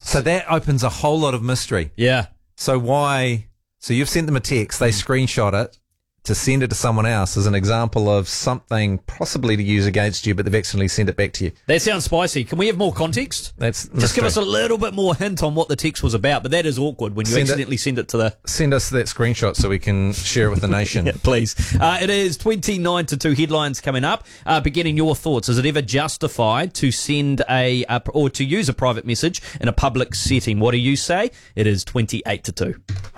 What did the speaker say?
So that opens a whole lot of mystery. Yeah. So why? So you've sent them a text, they screenshot it to send it to someone else as an example of something possibly to use against you, but they've accidentally sent it back to you. That sounds spicy. Can we have more context? That's Just give mystery. us a little bit more hint on what the text was about, but that is awkward when you accidentally send it to the... Send us that screenshot so we can share it with the nation. Yeah, please. It is 29 to 2 headlines coming up. Beginning your thoughts. Is it ever justified to send or to use a private message in a public setting? What do you say? It is 28 to 2.